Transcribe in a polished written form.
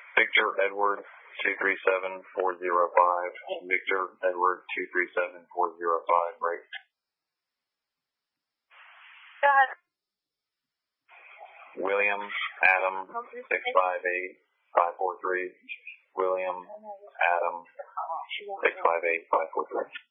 Victor Edward 237405. Victor Edward 237405. Break. Go ahead. William Adam 658543. William Adam 658543.